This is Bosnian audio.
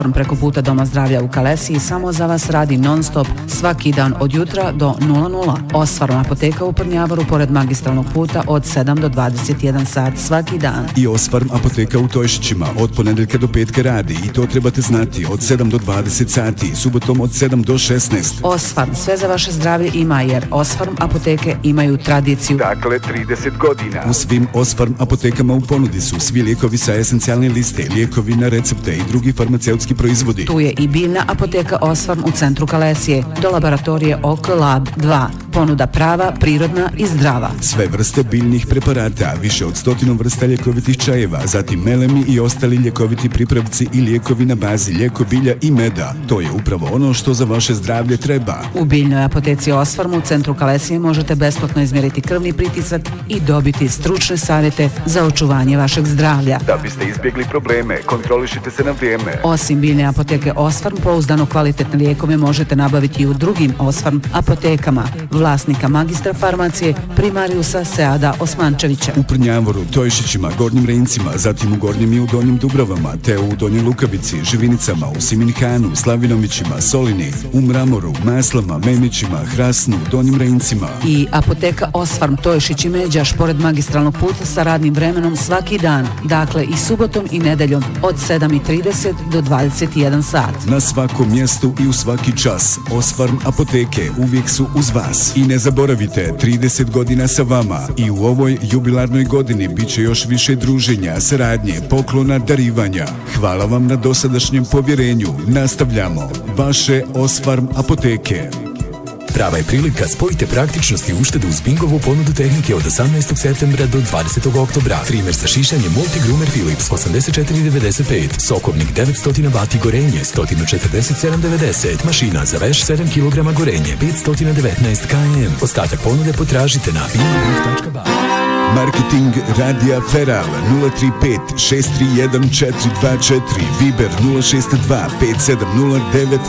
Preko puta Doma zdravlja u Kalesiji samo za vas radi non stop svaki dan od jutra do 00. Osfarm apoteka u Prnjavoru pored magistralnog puta od 7 do 21 sat svaki dan. I Osfarm apoteka u Tojšićima od ponedeljka do petka radi i to trebate znati od 7 do 20 sati, subotom od 7 do 16. Osfarm sve za vaše zdravlje ima jer Osfarm apoteke imaju tradiciju. Dakle 30 godina. U svim Osfarm apotekama u ponudi su svi lijekovi sa esencijalne liste, lijekovi na recepte i drugi farmaceutski proizvodi. Tu je i biljna apoteka Osfarm u centru Kalesije, do laboratorije OK Lab 2. Ponuda prava, prirodna i zdrava. Sve vrste biljnih preparata, više od 100 vrsta ljekovitih čajeva, zatim melemi i ostali ljekoviti pripravci i lijekovi na bazi lijeko bilja i meda. To je upravo ono što za vaše zdravlje treba. U biljnoj apoteci Osfarm u centru Kalesije možete besplatno izmjeriti krvni pritisak i dobiti stručne savjete za očuvanje vašeg zdravlja. Da biste izbjegli probleme, kontrolišite se na vrijeme. Osim biljne apoteke Osfarm, pouzdano kvalitetne lijekove možete nabaviti i u drugim Osfarm apotekama. Vlasnika magistra farmacije Primariusa Seada Osmančevića. U Prnjavoru, Tojšićima, Gornjim Rencima, zatim u Gornjim i u Donjim Dubrovama, te u Donjoj Lukavici, Živinicama, u Siminhanu, Slavinovićima, Solini, u Mramoru, Maslama, Memićima, Hrasnu, Donjim Rencima. I apoteka Osfarm Tojšić i Međaš pored magistralnog puta sa radnim vremenom svaki dan, dakle i subotom i nedeljom od 7:30 do 21 sat. Na svakom mjestu i u svaki čas Osfarm apoteke uvijek su uz vas. I ne zaboravite, 30 godina sa vama i u ovoj jubilarnoj godini bit će još više druženja, saradnje, poklona, darivanja. Hvala vam na dosadašnjem povjerenju. Nastavljamo. Vaše Osfarm apoteke. Prava je prilika, spojite praktičnost i uštedu uz Bingovu ponudu tehnike od 18. septembra do 20. oktobra. Trimer sa šišanjem Multigroomer Philips 84,95, sokovnik 900 W gorenje 147,90, mašina za veš 7 kg gorenje 519 km. Ostatak ponude potražite na bingo.ba. Marketing Radija Feral 035 631 424, Viber 062 570